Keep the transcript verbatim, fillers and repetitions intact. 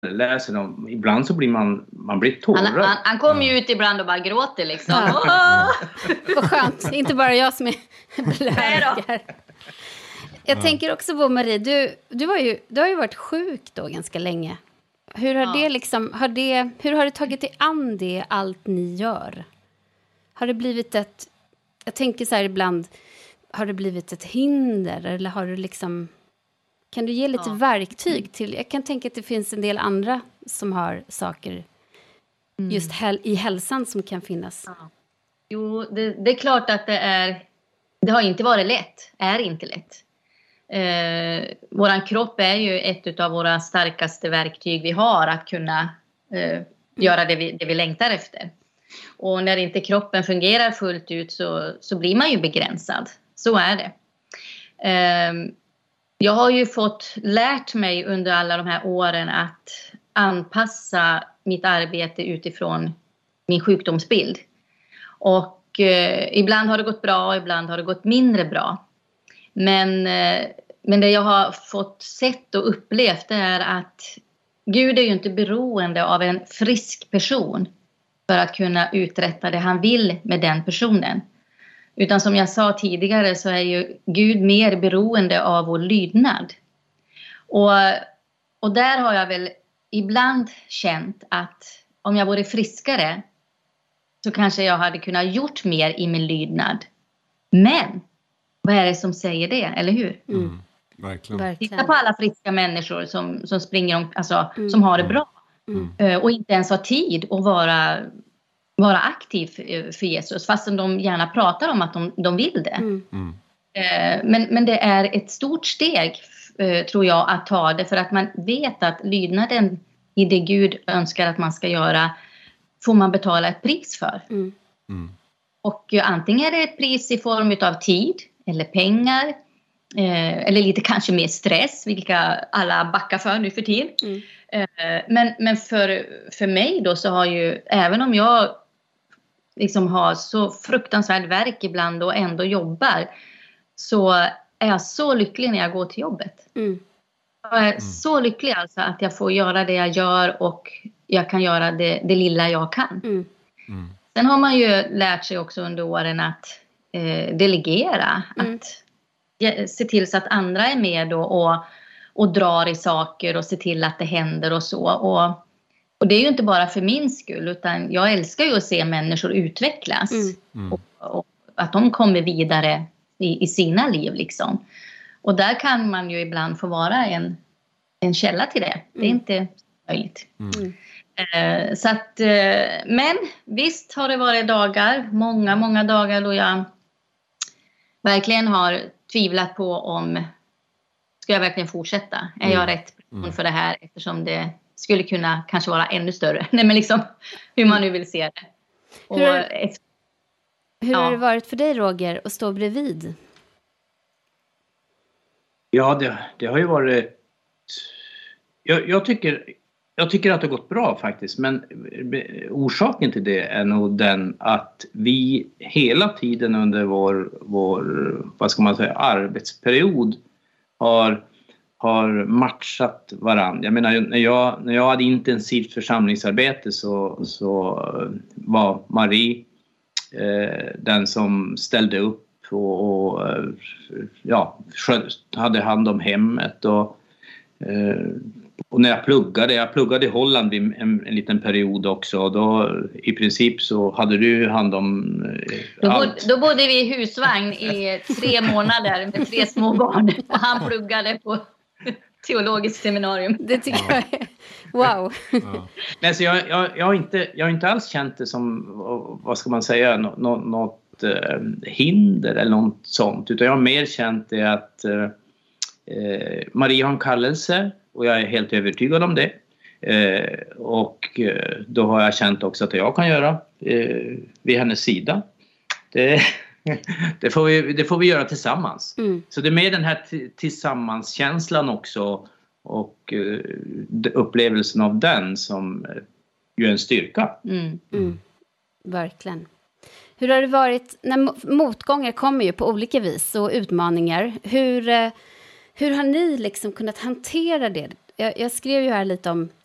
läser dem, ibland så blir man, man blir tårad. Han, han, han kommer ju ut ibland och bara gråter liksom. Ja. Vad skönt, inte bara jag som är blökar. Jag ja. tänker också på Marie, du, du, var ju, du har ju varit sjuk då ganska länge. Hur har, ja. det liksom, har, det, hur har du tagit dig an det, allt ni gör? Har det blivit ett, jag tänker så här ibland, har det blivit ett hinder? Eller har du liksom, kan du ge lite ja. verktyg till, jag kan tänka att det finns en del andra som har saker mm. just häl, i hälsan som kan finnas. Ja. Jo, det, det är klart att det är, det har inte varit lätt, är inte lätt. Eh, våran kropp är ju ett av våra starkaste verktyg vi har att kunna eh, mm. göra det vi, det vi längtar efter. Och när inte kroppen fungerar fullt ut så, så blir man ju begränsad. Så är det. Eh, jag har ju fått lärt mig under alla de här åren att anpassa mitt arbete utifrån min sjukdomsbild. Och eh, ibland har det gått bra, ibland har det gått mindre bra. Men, men det jag har fått sett och upplevt är att Gud är ju inte beroende av en frisk person för att kunna uträtta det han vill med den personen. Utan som jag sa tidigare så är ju Gud mer beroende av vår lydnad. Och, och där har jag väl ibland känt att om jag vore friskare så kanske jag hade kunnat gjort mer i min lydnad. Men vad är det som säger det, eller hur? Mm. Verkligen. Titta på alla friska människor som, som springer om, alltså, mm. som har det bra. Mm. Och inte ens har tid att vara, vara aktiv för, för Jesus. Fastän de gärna pratar om att de, de vill det. Mm. Mm. Men, men det är ett stort steg, tror jag, att ta det. För att man vet att lydnaden i det Gud önskar att man ska göra får man betala ett pris för. Mm. Mm. Och antingen är det ett pris i form av tid eller pengar. Eh, eller lite kanske mer stress, vilka alla backar för nu för tid. Mm. Eh, men men för, för mig då så har ju, även om jag liksom har så fruktansvärd verk ibland och ändå jobbar, så är jag så lycklig när jag går till jobbet. Mm. Jag är mm. så lycklig alltså att jag får göra det jag gör och jag kan göra det, det lilla jag kan. Mm. Mm. Sen har man ju lärt sig också under åren att eh, delegera, mm. att se till så att andra är med då och, och drar i saker och se till att det händer och så. Och, och det är ju inte bara för min skull, utan jag älskar ju att se människor utvecklas. Mm. Mm. Och, och att de kommer vidare i, i sina liv liksom. Och där kan man ju ibland få vara en, en källa till det. Det är mm. inte möjligt. Mm. Eh, så att, eh, men visst har det varit dagar, många, många dagar då jag verkligen har tvivlat på om ska jag verkligen fortsätta? Är mm. jag rätt person mm. för det här? Eftersom det skulle kunna kanske vara ännu större. Nej, men liksom hur man nu vill se det. Och hur efter, hur ja. har det varit för dig, Roger, att stå bredvid? Ja, det, det har ju varit... Jag, jag, tycker, jag tycker att det har gått bra faktiskt. Men orsaken till det är nog den att vi hela tiden under vår, vår vad ska man säga, arbetsperiod har, har matchat varandra. Jag menar, när jag, när jag hade intensivt församlingsarbete så, så var Marie eh, den som ställde upp och, och ja, hade hand om hemmet. Och, eh, och när jag pluggade, jag pluggade i Holland en, en, en liten period också. Då i princip så hade du hand om eh, då, allt. Bod, då bodde vi i husvagn i tre månader med tre små barn. Och han pluggade på teologiskt seminarium. Det tycker jag är... Wow. Ja. Nej, så jag, jag, jag, har inte, jag har inte alls känt det som, vad ska man säga, något, något eh, hinder eller något sånt. Utan jag har mer känt det att eh, Maria har en kallelse. Och jag är helt övertygad om det. Eh, och eh, då har jag känt också att jag kan göra eh, vid hennes sida. Det, det, får, vi, det får vi göra tillsammans. Mm. Så det är mer den här t- tillsammanskänslan också. Och eh, upplevelsen av den som eh, ju är en styrka. Mm. Mm. Verkligen. Hur har det varit när motgångar kommer ju på olika vis och utmaningar? Hur... Eh, Hur har ni liksom kunnat hantera det? Jag, jag skrev ju här lite om